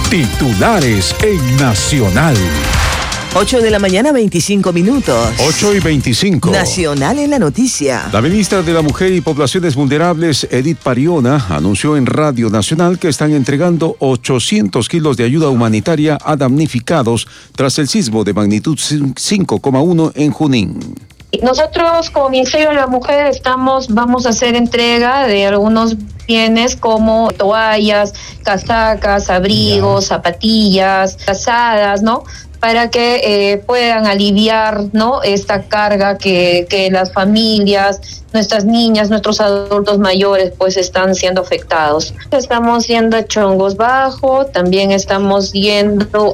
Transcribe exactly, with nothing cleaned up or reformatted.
Titulares en Nacional. ocho de la mañana, veinticinco minutos. ocho y veinticinco. Nacional en la noticia. La ministra de la Mujer y Poblaciones Vulnerables, Edith Pariona, anunció en Radio Nacional que están entregando ochocientos kilos de ayuda humanitaria a damnificados tras el sismo de magnitud cinco coma uno en Junín. Nosotros como Ministerio de la Mujer estamos, vamos a hacer entrega de algunos bienes como toallas, casacas, abrigos, zapatillas, casadas, ¿no? Para que eh, puedan aliviar, ¿no?, esta carga que, que las familias, nuestras niñas, nuestros adultos mayores, pues están siendo afectados. Estamos yendo a Chongos Bajo, también estamos yendo